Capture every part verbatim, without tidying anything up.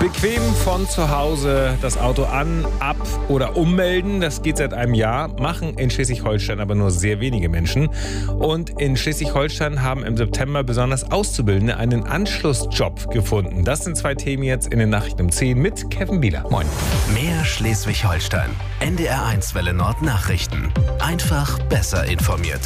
Bequem von zu Hause das Auto an, ab oder ummelden, das geht seit einem Jahr, machen in Schleswig-Holstein aber nur sehr wenige Menschen. Und in Schleswig-Holstein haben im September besonders Auszubildende einen Anschlussjob gefunden. Das sind zwei Themen jetzt in den Nachrichten um zehn mit Kevin Bieler. Moin. Mehr Schleswig-Holstein. N D R eins Welle Nord Nachrichten. Einfach besser informiert.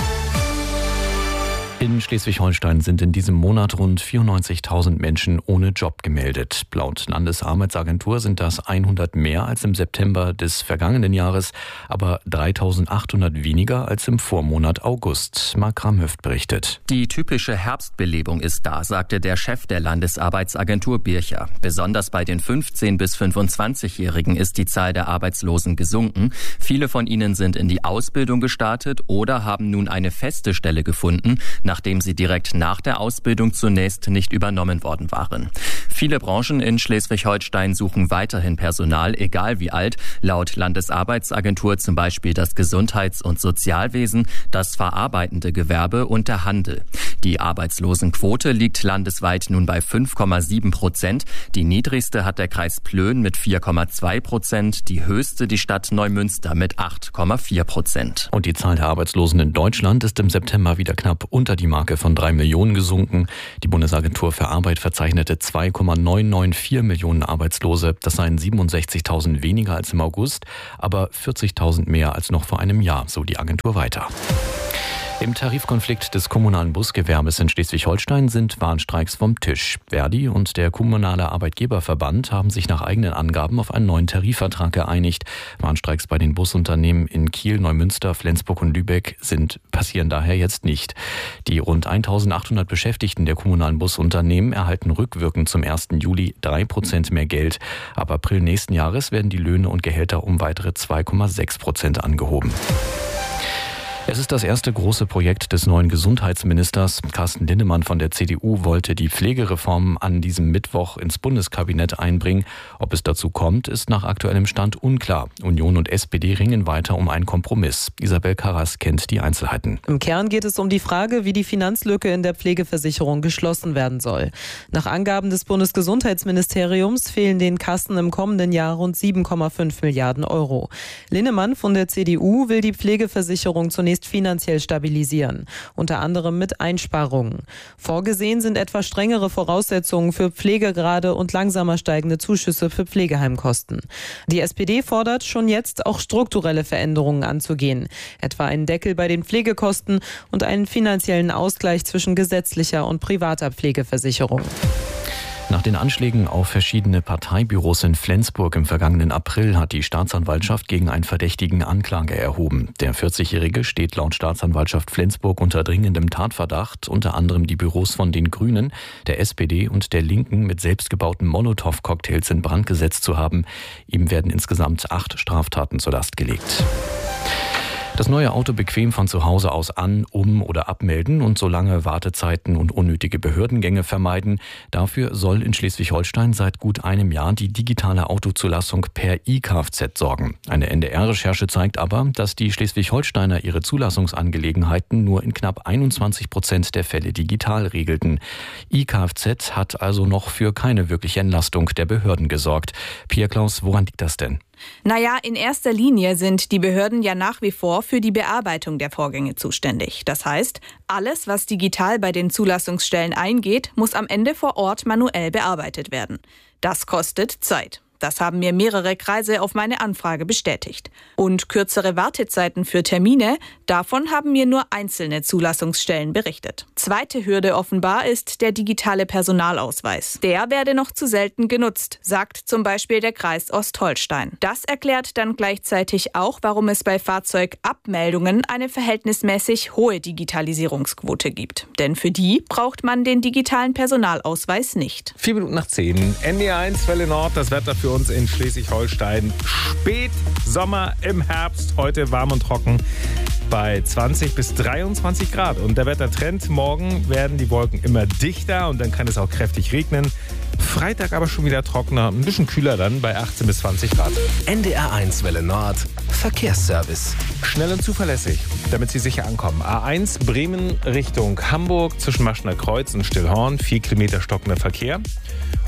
In Schleswig-Holstein sind in diesem Monat rund vierundneunzigtausend Menschen ohne Job gemeldet. Laut Landesarbeitsagentur sind das hundert mehr als im September des vergangenen Jahres, aber dreitausendachthundert weniger als im Vormonat August. Mark Kramhöft berichtet. Die typische Herbstbelebung ist da, sagte der Chef der Landesarbeitsagentur Bircher. Besonders bei den fünfzehn- bis fünfundzwanzigjährigen ist die Zahl der Arbeitslosen gesunken. Viele von ihnen sind in die Ausbildung gestartet oder haben nun eine feste Stelle gefunden, nachdem sie direkt nach der Ausbildung zunächst nicht übernommen worden waren. Viele Branchen in Schleswig-Holstein suchen weiterhin Personal, egal wie alt. Laut Landesarbeitsagentur zum Beispiel das Gesundheits- und Sozialwesen, das verarbeitende Gewerbe und der Handel. Die Arbeitslosenquote liegt landesweit nun bei fünf Komma sieben Prozent. Die niedrigste hat der Kreis Plön mit vier Komma zwei Prozent, die höchste die Stadt Neumünster mit acht Komma vier Prozent. Und die Zahl der Arbeitslosen in Deutschland ist im September wieder knapp unter die Marke von drei Millionen gesunken. Die Bundesagentur für Arbeit verzeichnete zwei Komma neunhundertvierundneunzig Millionen Arbeitslose. Das seien siebenundsechzigtausend weniger als im August, aber vierzigtausend mehr als noch vor einem Jahr, so die Agentur weiter. Im Tarifkonflikt des kommunalen Busgewerbes in Schleswig-Holstein sind Warnstreiks vom Tisch. Verdi und der kommunale Arbeitgeberverband haben sich nach eigenen Angaben auf einen neuen Tarifvertrag geeinigt. Warnstreiks bei den Busunternehmen in Kiel, Neumünster, Flensburg und Lübeck sind passieren daher jetzt nicht. Die rund eintausendachthundert Beschäftigten der kommunalen Busunternehmen erhalten rückwirkend zum ersten Juli drei Prozent mehr Geld. Ab April nächsten Jahres werden die Löhne und Gehälter um weitere zwei Komma sechs Prozent angehoben. Es ist das erste große Projekt des neuen Gesundheitsministers. Carsten Linnemann von der C D U wollte die Pflegereform an diesem Mittwoch ins Bundeskabinett einbringen. Ob es dazu kommt, ist nach aktuellem Stand unklar. Union und S P D ringen weiter um einen Kompromiss. Isabel Karras kennt die Einzelheiten. Im Kern geht es um die Frage, wie die Finanzlücke in der Pflegeversicherung geschlossen werden soll. Nach Angaben des Bundesgesundheitsministeriums fehlen den Kassen im kommenden Jahr rund sieben Komma fünf Milliarden Euro. Linnemann von der C D U will die Pflegeversicherung zunächst finanziell stabilisieren, unter anderem mit Einsparungen. Vorgesehen sind etwa strengere Voraussetzungen für Pflegegrade und langsamer steigende Zuschüsse für Pflegeheimkosten. Die S P D fordert schon jetzt auch strukturelle Veränderungen anzugehen, etwa einen Deckel bei den Pflegekosten und einen finanziellen Ausgleich zwischen gesetzlicher und privater Pflegeversicherung. Nach den Anschlägen auf verschiedene Parteibüros in Flensburg im vergangenen April hat die Staatsanwaltschaft gegen einen Verdächtigen Anklage erhoben. Der vierzigjährige steht laut Staatsanwaltschaft Flensburg unter dringendem Tatverdacht, unter anderem die Büros von den Grünen, der S P D und der Linken mit selbstgebauten Molotow-Cocktails in Brand gesetzt zu haben. Ihm werden insgesamt acht Straftaten zur Last gelegt. Das neue Auto bequem von zu Hause aus an-, um- oder abmelden und so lange Wartezeiten und unnötige Behördengänge vermeiden. Dafür soll in Schleswig-Holstein seit gut einem Jahr die digitale Autozulassung per E-Kfz sorgen. Eine N D R-Recherche zeigt aber, dass die Schleswig-Holsteiner ihre Zulassungsangelegenheiten nur in knapp einundzwanzig Prozent der Fälle digital regelten. E-Kfz hat also noch für keine wirkliche Entlastung der Behörden gesorgt. Pia Klaus, woran liegt das denn? Naja, in erster Linie sind die Behörden ja nach wie vor für die Bearbeitung der Vorgänge zuständig. Das heißt, alles, was digital bei den Zulassungsstellen eingeht, muss am Ende vor Ort manuell bearbeitet werden. Das kostet Zeit. Das haben mir mehrere Kreise auf meine Anfrage bestätigt. Und kürzere Wartezeiten für Termine, davon haben mir nur einzelne Zulassungsstellen berichtet. Zweite Hürde offenbar ist der digitale Personalausweis. Der werde noch zu selten genutzt, sagt zum Beispiel der Kreis Ostholstein. Das erklärt dann gleichzeitig auch, warum es bei Fahrzeugabmeldungen eine verhältnismäßig hohe Digitalisierungsquote gibt. Denn für die braucht man den digitalen Personalausweis nicht. Vier Minuten nach zehn. N D R eins Welle Nord, das Wetter für uns in Schleswig-Holstein. Spätsommer im Herbst, heute warm und trocken bei zwanzig bis dreiundzwanzig Grad. Und der Wettertrend, morgen werden die Wolken immer dichter und dann kann es auch kräftig regnen. Freitag aber schon wieder trockener, ein bisschen kühler dann bei achtzehn bis zwanzig Grad. N D R eins Welle Nord, Verkehrsservice. Schnell und zuverlässig, damit Sie sicher ankommen. A eins Bremen Richtung Hamburg zwischen Maschner Kreuz und Stillhorn, vier Kilometer stockender Verkehr.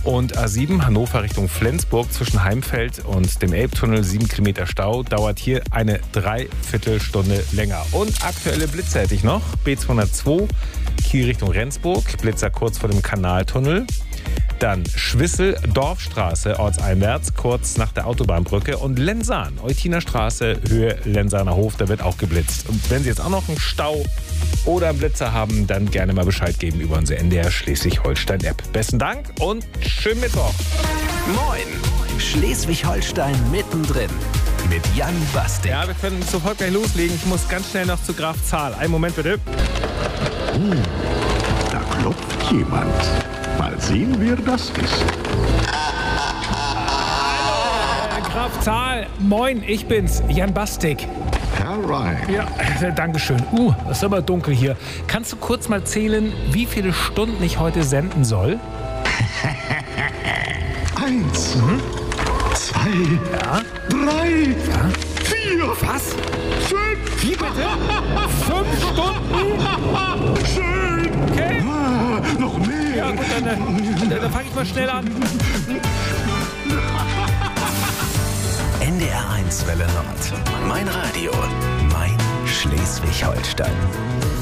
Und A sieben Hannover Richtung Flensburg zwischen Heimfeld und dem Elbtunnel, sieben Kilometer Stau, dauert hier eine Dreiviertelstunde länger. Und aktuelle Blitzer hätte ich noch. B zweihundertzwei, Kiel Richtung Rendsburg, Blitzer kurz vor dem Kanaltunnel. Dann Schwissel, Dorfstraße, ortseinwärts, kurz nach der Autobahnbrücke. Und Lensahn, Eutiner Straße, Höhe Lensahner Hof, da wird auch geblitzt. Und wenn Sie jetzt auch noch einen Stau oder einen Blitzer haben, dann gerne mal Bescheid geben über unsere N D R Schleswig-Holstein-App. Besten Dank und schönen Mittwoch. Moin, Schleswig-Holstein mittendrin mit Jan Bastik. Ja, wir können sofort gleich loslegen. Ich muss ganz schnell noch zu Graf Zahl. Einen Moment bitte. Hm, da klopft jemand. Mal sehen, wer das ist. Hallo, Graf Zahl. Moin, ich bin's, Jan Bastik. Herr Ryan. Ja, äh, danke schön. Uh, es ist aber dunkel hier. Kannst du kurz mal zählen, wie viele Stunden ich heute senden soll? Eins, Mhm. zwei, Ja. drei, Ja. vier, Was? fünf. Wie bitte? Fünf Stunden? Schön. Okay. Ah, noch mehr. Ja gut, dann, äh, dann, dann fange ich mal schnell an. N D R eins Welle Nord. Mein Radio, mein Schleswig-Holstein.